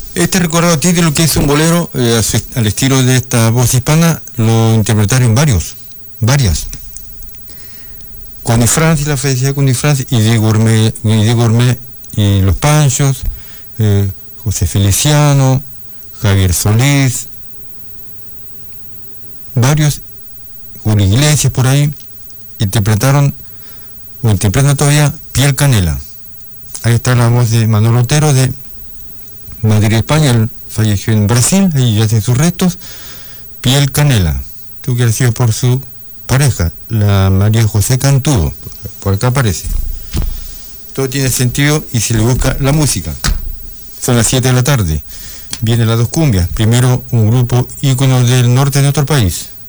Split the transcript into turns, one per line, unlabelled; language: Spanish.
Este recordado título, que es un bolero al estilo de esta voz hispana, lo interpretaron varias. Connie Francis, la felicidad Connie Francis, y Diego Gourmet y Los Panchos, José Feliciano, Javier Solís, varios, Julio Iglesias por ahí, interpretaron todavía Piel Canela. Ahí está la voz de Manuel Otero de Madrid, España. Él falleció en Brasil, ahí ya tiene sus restos. Piel Canela, tú que has sido por su pareja, la María José Cantudo, por acá aparece. Todo tiene sentido y se le busca la música. Son las 7 de la tarde, vienen las dos cumbias. Primero un grupo ícono del norte de nuestro país,